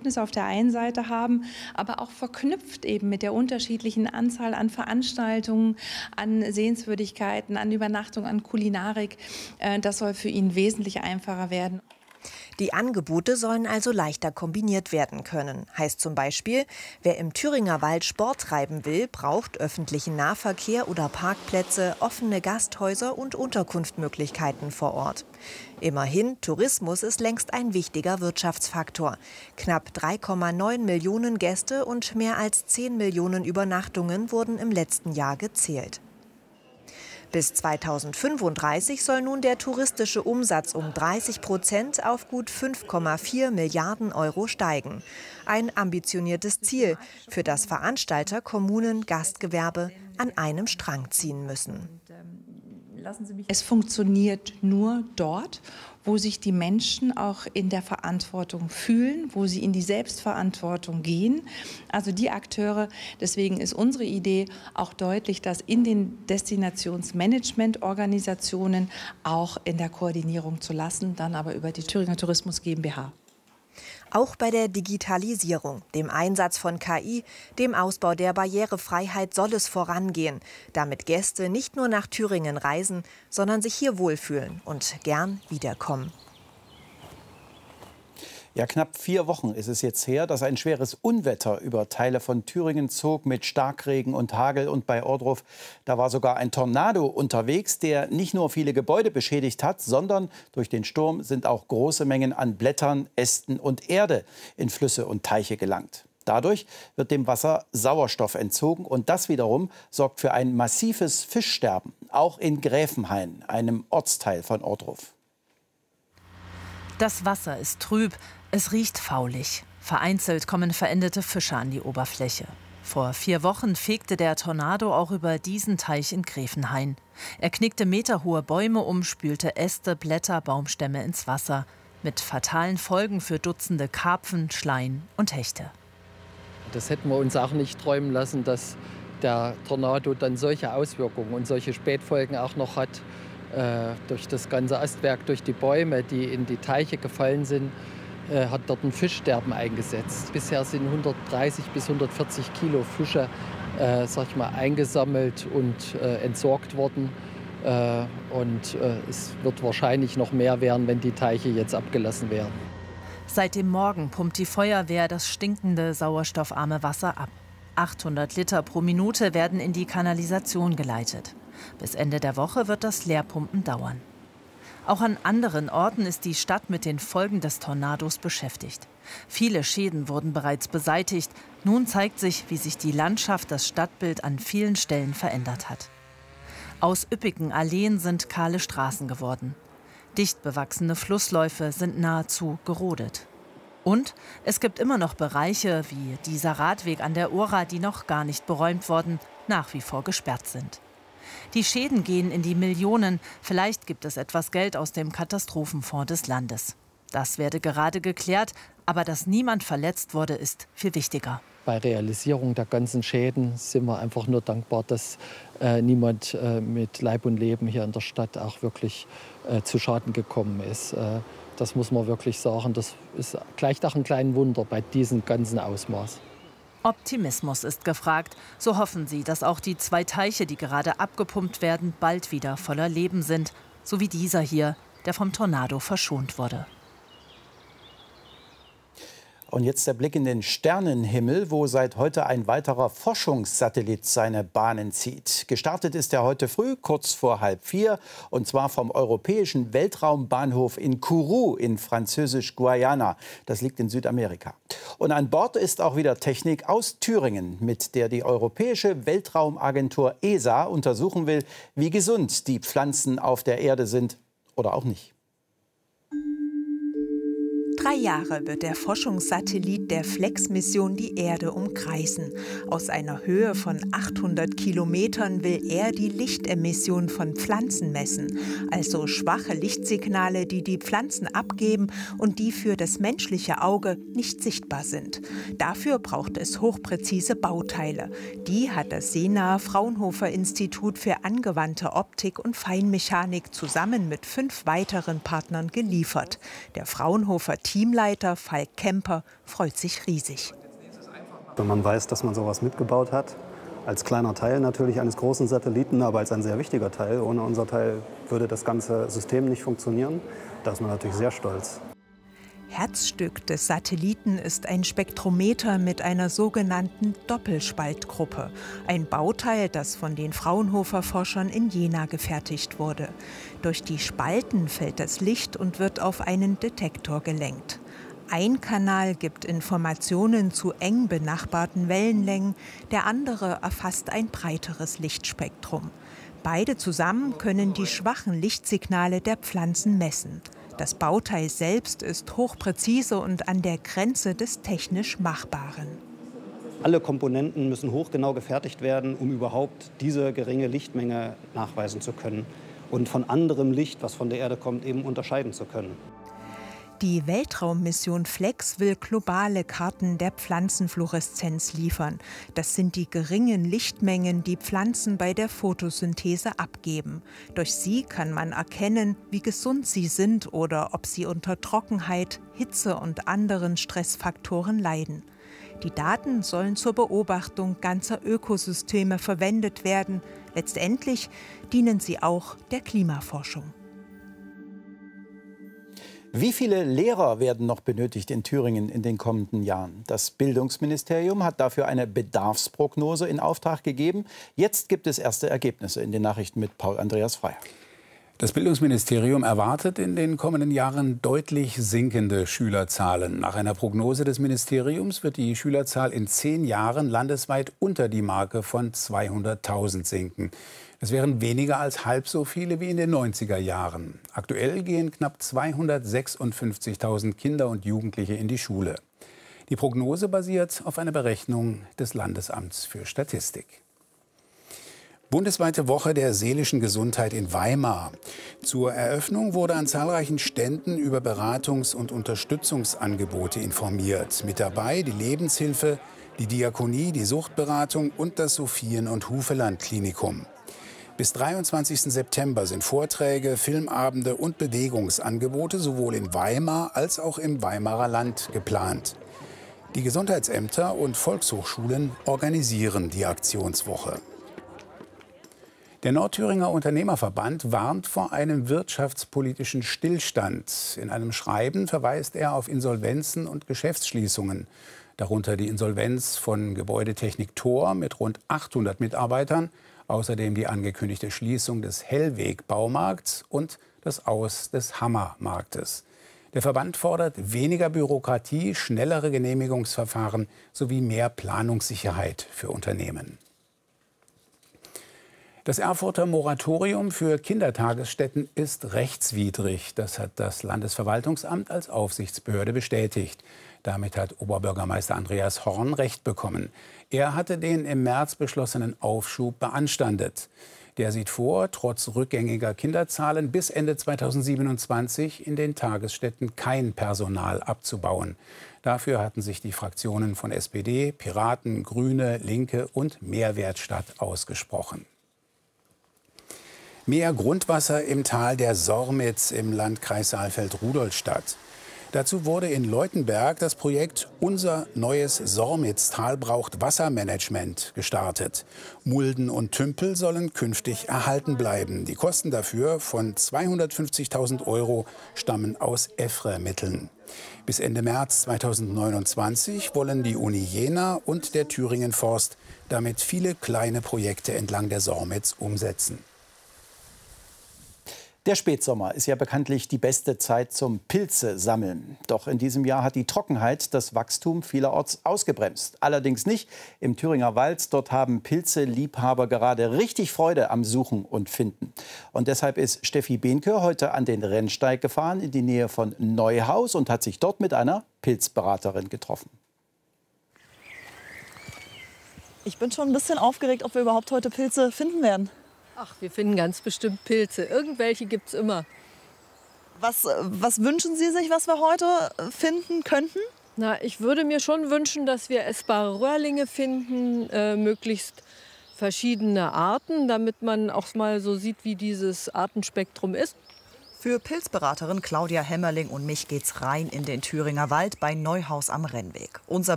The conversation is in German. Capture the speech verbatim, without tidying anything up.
Bedürfnis auf der einen Seite haben, aber auch verknüpft eben mit der unterschiedlichen Anzahl an Veranstaltungen, an Sehenswürdigkeiten, an Übernachtung, an Kulinarik. Das soll für ihn wesentlich einfacher werden. Die Angebote sollen also leichter kombiniert werden können. Heißt zum Beispiel, wer im Thüringer Wald Sport treiben will, braucht öffentlichen Nahverkehr oder Parkplätze, offene Gasthäuser und Unterkunftmöglichkeiten vor Ort. Immerhin, Tourismus ist längst ein wichtiger Wirtschaftsfaktor. Knapp drei Komma neun Millionen Gäste und mehr als zehn Millionen Übernachtungen wurden im letzten Jahr gezählt. Bis zweitausendfünfunddreißig soll nun der touristische Umsatz um dreißig Prozent auf gut fünf Komma vier Milliarden Euro steigen. Ein ambitioniertes Ziel, für das Veranstalter, Kommunen, Gastgewerbe an einem Strang ziehen müssen. Es funktioniert nur dort, wo sich die Menschen auch in der Verantwortung fühlen, wo sie in die Selbstverantwortung gehen. Also die Akteure, deswegen ist unsere Idee auch deutlich, dass in den Destinationsmanagementorganisationen auch in der Koordinierung zu lassen, dann aber über die Thüringer Tourismus GmbH. Auch bei der Digitalisierung, dem Einsatz von K I, dem Ausbau der Barrierefreiheit soll es vorangehen, damit Gäste nicht nur nach Thüringen reisen, sondern sich hier wohlfühlen und gern wiederkommen. Ja, knapp vier Wochen ist es jetzt her, dass ein schweres Unwetter über Teile von Thüringen zog mit Starkregen und Hagel. Und bei Ohrdruf, da war sogar ein Tornado unterwegs, der nicht nur viele Gebäude beschädigt hat, sondern durch den Sturm sind auch große Mengen an Blättern, Ästen und Erde in Flüsse und Teiche gelangt. Dadurch wird dem Wasser Sauerstoff entzogen und das wiederum sorgt für ein massives Fischsterben, auch in Gräfenhain, einem Ortsteil von Ohrdruf. Das Wasser ist trüb, es riecht faulig. Vereinzelt kommen verendete Fische an die Oberfläche. Vor vier Wochen fegte der Tornado auch über diesen Teich in Gräfenhain. Er knickte meterhohe Bäume um, spülte Äste, Blätter, Baumstämme ins Wasser. Mit fatalen Folgen für Dutzende Karpfen, Schleien und Hechte. Das hätten wir uns auch nicht träumen lassen, dass der Tornado dann solche Auswirkungen und solche Spätfolgen auch noch hat. Äh, durch das ganze Astwerk, durch die Bäume, die in die Teiche gefallen sind, äh, hat dort ein Fischsterben eingesetzt. Bisher sind hundertdreißig bis hundertvierzig Kilo Fische äh, sag ich mal, eingesammelt und äh, entsorgt worden. Äh, und äh, es wird wahrscheinlich noch mehr werden, wenn die Teiche jetzt abgelassen werden. Seit dem Morgen pumpt die Feuerwehr das stinkende, sauerstoffarme Wasser ab. achthundert Liter pro Minute werden in die Kanalisation geleitet. Bis Ende der Woche wird das Leerpumpen dauern. Auch an anderen Orten ist die Stadt mit den Folgen des Tornados beschäftigt. Viele Schäden wurden bereits beseitigt. Nun zeigt sich, wie sich die Landschaft, das Stadtbild an vielen Stellen verändert hat. Aus üppigen Alleen sind kahle Straßen geworden. Dicht bewachsene Flussläufe sind nahezu gerodet. Und es gibt immer noch Bereiche, wie dieser Radweg an der Ohra, die noch gar nicht beräumt wurden, nach wie vor gesperrt sind. Die Schäden gehen in die Millionen. Vielleicht gibt es etwas Geld aus dem Katastrophenfonds des Landes. Das werde gerade geklärt, aber dass niemand verletzt wurde, ist viel wichtiger. Bei Realisierung der ganzen Schäden sind wir einfach nur dankbar, dass äh, niemand äh, mit Leib und Leben hier in der Stadt auch wirklich äh, zu Schaden gekommen ist. Äh, das muss man wirklich sagen. Das ist gleich auch ein kleines Wunder bei diesem ganzen Ausmaß. Optimismus ist gefragt. So hoffen sie, dass auch die zwei Teiche, die gerade abgepumpt werden, bald wieder voller Leben sind. So wie dieser hier, der vom Tornado verschont wurde. Und jetzt der Blick in den Sternenhimmel, wo seit heute ein weiterer Forschungssatellit seine Bahnen zieht. Gestartet ist er heute früh, kurz vor halb vier, und zwar vom Europäischen Weltraumbahnhof in Kourou in Französisch-Guayana. Das liegt in Südamerika. Und an Bord ist auch wieder Technik aus Thüringen, mit der die Europäische Weltraumagentur E S A untersuchen will, wie gesund die Pflanzen auf der Erde sind oder auch nicht. Drei Jahre wird der Forschungssatellit der Flex-Mission die Erde umkreisen. Aus einer Höhe von achthundert Kilometern will er die Lichtemission von Pflanzen messen, also schwache Lichtsignale, die die Pflanzen abgeben und die für das menschliche Auge nicht sichtbar sind. Dafür braucht es hochpräzise Bauteile. Die hat das SENA Fraunhofer Institut für angewandte Optik und Feinmechanik zusammen mit fünf weiteren Partnern geliefert. Der Fraunhofer Team Teamleiter Falk Kemper freut sich riesig. Wenn man weiß, dass man sowas mitgebaut hat, als kleiner Teil natürlich eines großen Satelliten, aber als ein sehr wichtiger Teil. Ohne unser Teil würde das ganze System nicht funktionieren. Da ist man natürlich sehr stolz. Herzstück des Satelliten ist ein Spektrometer mit einer sogenannten Doppelspaltgruppe. Ein Bauteil, das von den Fraunhofer-Forschern in Jena gefertigt wurde. Durch die Spalten fällt das Licht und wird auf einen Detektor gelenkt. Ein Kanal gibt Informationen zu eng benachbarten Wellenlängen, der andere erfasst ein breiteres Lichtspektrum. Beide zusammen können die schwachen Lichtsignale der Pflanzen messen. Das Bauteil selbst ist hochpräzise und an der Grenze des technisch Machbaren. Alle Komponenten müssen hochgenau gefertigt werden, um überhaupt diese geringe Lichtmenge nachweisen zu können und von anderem Licht, was von der Erde kommt, eben unterscheiden zu können. Die Weltraummission FLEX will globale Karten der Pflanzenfluoreszenz liefern. Das sind die geringen Lichtmengen, die Pflanzen bei der Photosynthese abgeben. Durch sie kann man erkennen, wie gesund sie sind oder ob sie unter Trockenheit, Hitze und anderen Stressfaktoren leiden. Die Daten sollen zur Beobachtung ganzer Ökosysteme verwendet werden. Letztendlich dienen sie auch der Klimaforschung. Wie viele Lehrer werden noch benötigt in Thüringen in den kommenden Jahren? Das Bildungsministerium hat dafür eine Bedarfsprognose in Auftrag gegeben. Jetzt gibt es erste Ergebnisse in den Nachrichten mit Paul Andreas Freier. Das Bildungsministerium erwartet in den kommenden Jahren deutlich sinkende Schülerzahlen. Nach einer Prognose des Ministeriums wird die Schülerzahl in zehn Jahren landesweit unter die Marke von zweihunderttausend sinken. Das wären weniger als halb so viele wie in den neunziger Jahren. Aktuell gehen knapp zweihundertsechsundfünfzigtausend Kinder und Jugendliche in die Schule. Die Prognose basiert auf einer Berechnung des Landesamts für Statistik. Bundesweite Woche der seelischen Gesundheit in Weimar. Zur Eröffnung wurde an zahlreichen Ständen über Beratungs- und Unterstützungsangebote informiert. Mit dabei die Lebenshilfe, die Diakonie, die Suchtberatung und das Sophien- und Hufeland-Klinikum. Bis dreiundzwanzigsten September sind Vorträge, Filmabende und Bewegungsangebote sowohl in Weimar als auch im Weimarer Land geplant. Die Gesundheitsämter und Volkshochschulen organisieren die Aktionswoche. Der Nordthüringer Unternehmerverband warnt vor einem wirtschaftspolitischen Stillstand. In einem Schreiben verweist er auf Insolvenzen und Geschäftsschließungen, darunter die Insolvenz von Gebäudetechnik Thor mit rund achthundert Mitarbeitern, außerdem die angekündigte Schließung des Hellweg-Baumarkts und das Aus des Hammermarktes. Der Verband fordert weniger Bürokratie, schnellere Genehmigungsverfahren sowie mehr Planungssicherheit für Unternehmen. Das Erfurter Moratorium für Kindertagesstätten ist rechtswidrig. Das hat das Landesverwaltungsamt als Aufsichtsbehörde bestätigt. Damit hat Oberbürgermeister Andreas Horn Recht bekommen. Er hatte den im März beschlossenen Aufschub beanstandet. Der sieht vor, trotz rückgängiger Kinderzahlen bis Ende zweitausendsiebenundzwanzig in den Tagesstätten kein Personal abzubauen. Dafür hatten sich die Fraktionen von S P D, Piraten, Grüne, Linke und Mehrwertstadt ausgesprochen. Mehr Grundwasser im Tal der Sormitz im Landkreis Saalfeld-Rudolstadt. Dazu wurde in Leutenberg das Projekt Unser neues Sormitztal braucht Wassermanagement gestartet. Mulden und Tümpel sollen künftig erhalten bleiben. Die Kosten dafür von zweihundertfünfzigtausend Euro stammen aus E F R E-Mitteln. Bis Ende März zweitausendneunundzwanzig wollen die Uni Jena und der Thüringen Forst damit viele kleine Projekte entlang der Sormitz umsetzen. Der Spätsommer ist ja bekanntlich die beste Zeit zum Pilze sammeln. Doch in diesem Jahr hat die Trockenheit das Wachstum vielerorts ausgebremst. Allerdings nicht im Thüringer Wald. Dort haben Pilzeliebhaber gerade richtig Freude am Suchen und Finden. Und deshalb ist Steffi Behnke heute an den Rennsteig gefahren in die Nähe von Neuhaus und hat sich dort mit einer Pilzberaterin getroffen. Ich bin schon ein bisschen aufgeregt, ob wir überhaupt heute Pilze finden werden. Ach, wir finden ganz bestimmt Pilze. Irgendwelche gibt es immer. Was, was wünschen Sie sich, was wir heute finden könnten? Na, ich würde mir schon wünschen, dass wir essbare Röhrlinge finden, äh, möglichst verschiedene Arten, damit man auch mal so sieht, wie dieses Artenspektrum ist. Für Pilzberaterin Claudia Hemmerling und mich geht's rein in den Thüringer Wald bei Neuhaus am Rennweg. Unser